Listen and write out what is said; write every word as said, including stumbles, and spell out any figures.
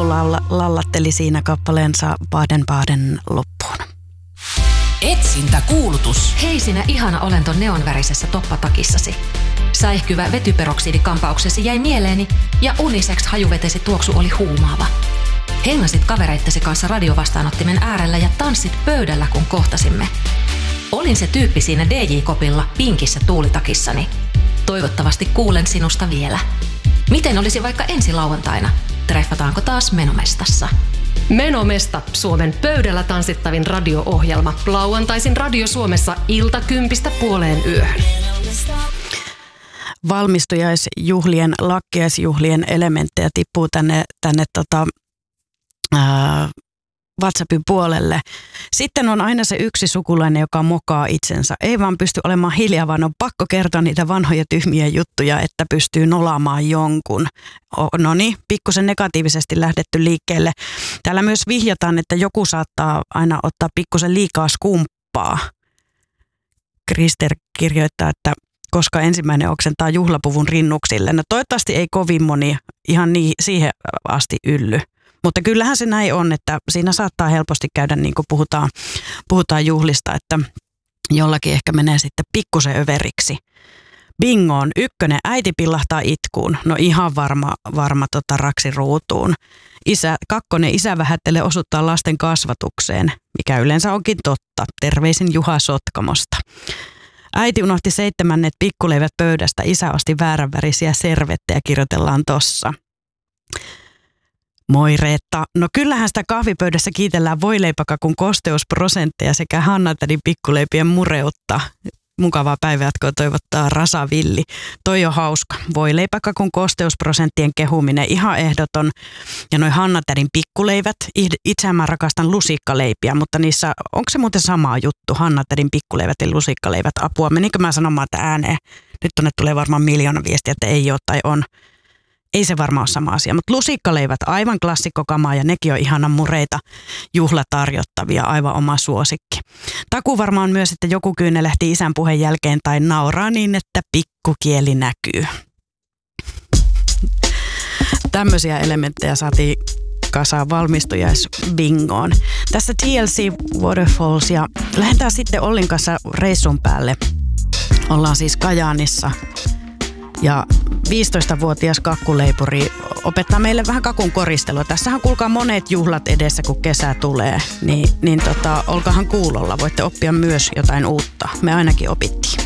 Aalto laula, lallatteli siinä kappaleensa Baden-Baden loppuun. Etsintäkuulutus. Hei sinä ihana olento neonvärisessä toppatakissasi. Säihkyvä vetyperoksidikampauksesi jäi mieleeni ja unisex hajuvetesi tuoksu oli huumaava. Hengasit kavereittesi kanssa radiovastaanottimen äärellä ja tanssit pöydällä, kun kohtasimme. Olin se tyyppi siinä D J-kopilla pinkissä tuulitakissani. Toivottavasti kuulen sinusta vielä. Miten olisi vaikka ensi lauantaina? Treffataanko taas Menomestassa? Menomesta, Suomen pöydällä tanssittavin radio-ohjelma. Lauantaisin Radio Suomessa ilta kympistä puoleen yöhön. Valmistujaisjuhlien, lakkiaisjuhlien elementtejä tippuu tänne, tänne tota, ää, WhatsAppin puolelle. Sitten on aina se yksi sukulainen, joka mokaa itsensä. Ei vaan pysty olemaan hiljaa, vaan on pakko kertoa niitä vanhoja tyhmiä juttuja, että pystyy nolaamaan jonkun. No niin, pikkusen negatiivisesti lähdetty liikkeelle. Täällä myös vihjataan, että joku saattaa aina ottaa pikkusen liikaa skumppaa. Krister kirjoittaa, että koska ensimmäinen oksentaa juhlapuvun rinnuksille. No toivottavasti ei kovin moni ihan niin, siihen asti ylly. Mutta kyllähän se näin on, että siinä saattaa helposti käydä niin kuin puhutaan, puhutaan juhlista, että jollakin ehkä menee sitten pikkusen överiksi. Bingoon, ykkönen, äiti pillahtaa itkuun. No ihan varma, varma tota raksi ruutuun. Isä, kakkonen, isä vähättelee osuttaa lasten kasvatukseen, mikä yleensä onkin totta. Terveisin Juha Sotkamosta. Äiti unohti seitsemännet pikkuleivät pöydästä, isä osti vääränvärisiä servettejä, kirjoitellaan tossa. Moi Reetta. No kyllähän sitä kahvipöydässä kiitellään voileipäkakun kosteusprosentteja sekä Hanna-tädin pikkuleipien mureutta. Mukavaa päivänjatkoa toivottaa Rasa Villi. Toi on hauska. Voileipäkakun kosteusprosenttien kehuminen ihan ehdoton. Ja noi Hanna-tädin pikkuleivät. Itse mä rakastan lusikkaleipiä, mutta niissä, onko se muuten sama juttu? Hanna-tädin pikkuleivät ja lusikkaleivät. Apua. Menikö mä sanomaan, että ääneen? Nyt tonne tulee varmaan miljoona viestiä, että ei ole tai on. Ei se varmaan ole sama asia, mutta lusikkaleivät aivan klassikkokamaa ja nekin on ihana mureita juhlatarjottavia, aivan oma suosikki. Taku varmaan myös, että joku kyynelehtii isän puheen jälkeen tai nauraa niin, että pikkukieli näkyy. Tämmöisiä elementtejä saatiin kasaan valmistujaisbingoon. Tässä T L C Waterfalls ja lähdetään sitten Ollin kanssa reissun päälle. Ollaan siis Kajaanissa. Ja viisitoistavuotias kakkuleipuri opettaa meille vähän kakun koristelua. Tässähän kuulkaa monet juhlat edessä, kun kesä tulee. Niin, niin tota, olkahan kuulolla. Voitte oppia myös jotain uutta. Me ainakin opittiin.